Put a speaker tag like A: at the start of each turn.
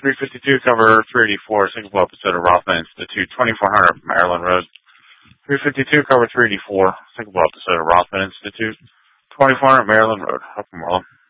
A: 352, cover 384, Singapore episode of Rothman Institute, 2400 Maryland Road. 352, cover 384, Singapore episode of Rothman Institute, 2400 Maryland Road, Upper Moreland.